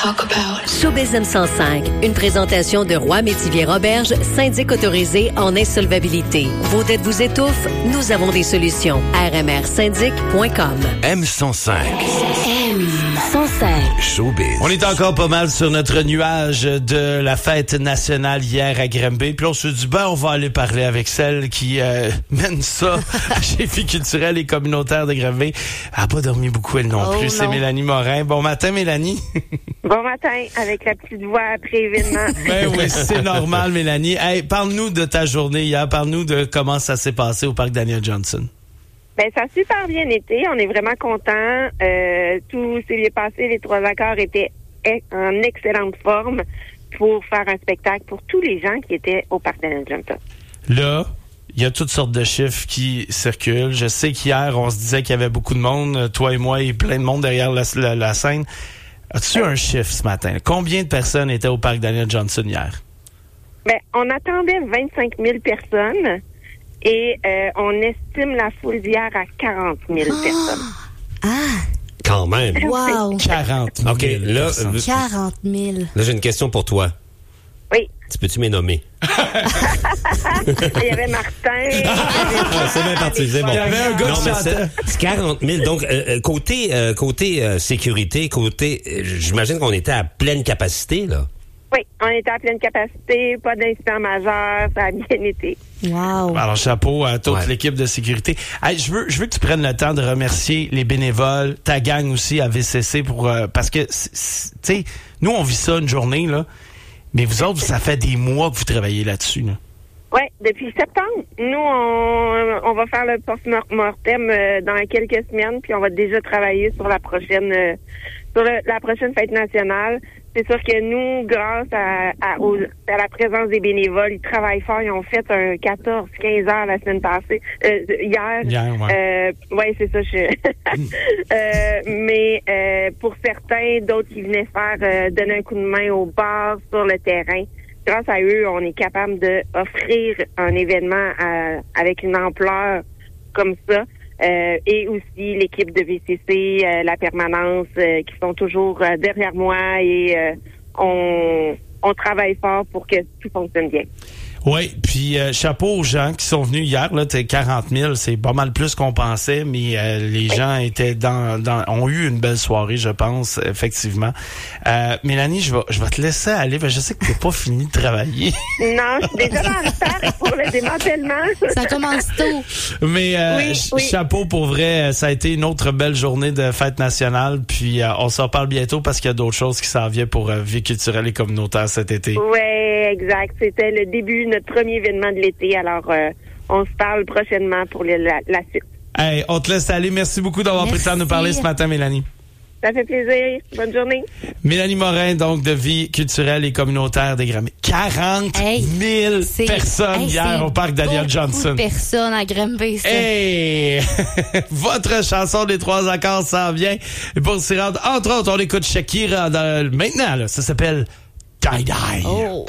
Showbiz M105, une présentation de Roy Métivier Roberge, syndic autorisé en insolvabilité. Vos dettes vous étouffent? Nous avons des solutions. rmrsyndic.com. M105. M105. Showbiz. On est encore pas mal sur notre nuage de la fête nationale hier à Granby. Puis on se dit, on va aller parler avec celle qui mène ça chez Vie culturelle et communautaire de Granby. Elle n'a pas dormi beaucoup, elle non plus. C'est Mélanie Morin. Bon matin, Mélanie. Bon matin, avec la petite voix après événement. Ben oui, c'est normal, Mélanie. Hey, parle-nous de ta journée hier. Parle-nous de comment ça s'est passé au parc Daniel Johnson. Ben, ça a super bien été. On est vraiment contents. Tout s'est bien passé. Les 3 accords étaient en excellente forme pour faire un spectacle pour tous les gens qui étaient au parc Daniel Johnson. Là, il y a toutes sortes de chiffres qui circulent. Je sais qu'hier, on se disait qu'il y avait beaucoup de monde, toi et moi, et plein de monde derrière la scène. As-tu un chiffre ce matin? Combien de personnes étaient au parc Daniel Johnson hier? Ben, on attendait 25 000 personnes et on estime la foule d'hier à 40 000 personnes. Quand même. Wow! 40 000. OK, là, 40 000. Là, j'ai une question pour toi. Oui. Tu peux-tu me nommer? Il y avait Martin. C'est bien parti, c'est bon. Il y avait un gars Non, qui mais chantait. c'est 40 000. Donc, côté sécurité, j'imagine qu'on était à pleine capacité, là. Oui, on était à pleine capacité, pas d'incident majeur, ça a bien été. Wow! Alors, chapeau à toute Ouais. l'équipe de sécurité. Hey, je veux que tu prennes le temps de remercier les bénévoles, ta gang aussi à VCC parce que, tu sais, nous, on vit ça une journée, là. Mais vous autres, ça fait des mois que vous travaillez là-dessus, là. Oui, depuis septembre. Nous, on va faire le post-mortem dans quelques semaines, puis on va déjà travailler sur la prochaine la prochaine fête nationale. C'est sûr que nous, grâce à la présence des bénévoles, ils travaillent fort. Ils ont fait un 14-15 heures la semaine passée. Hier. Ouais. Oui, c'est ça. Mais pour certains, d'autres qui venaient faire donner un coup de main au bar, sur le terrain, grâce à eux, on est capable d'offrir un événement avec une ampleur comme ça. Et aussi l'équipe de VCC, la permanence, qui sont toujours derrière moi et on travaille fort pour que tout fonctionne bien. Oui, puis chapeau aux gens qui sont venus hier. Là, 40 000, c'est pas mal plus qu'on pensait, mais les gens étaient ont eu une belle soirée, je pense, effectivement. Mélanie, je vais te laisser aller, parce que je sais que t'es pas fini de travailler. Non, je suis déjà dans le parc pour le démantèlement. Ça commence tôt. Mais Oui. chapeau pour vrai, ça a été une autre belle journée de fête nationale, puis on s'en reparle bientôt parce qu'il y a d'autres choses qui s'en viennent pour Vie culturelle et communautaire cet été. Oui, exact. C'était le début, notre premier événement de l'été. Alors, on se parle prochainement pour la suite. Hey, on te laisse aller. Merci beaucoup d'avoir pris le temps de nous parler ce matin, Mélanie. Ça fait plaisir. Bonne journée. Mélanie Morin, donc, de Vie culturelle et communautaire des Granby. 40 000 personnes hier au parc Daniel Johnson. Personnes à Granby, ça. Hey! Votre chanson des 3 accords s'en vient. Et pour s'y rendre, entre autres, on écoute Shakira maintenant, là. Ça s'appelle Die Die. Oh!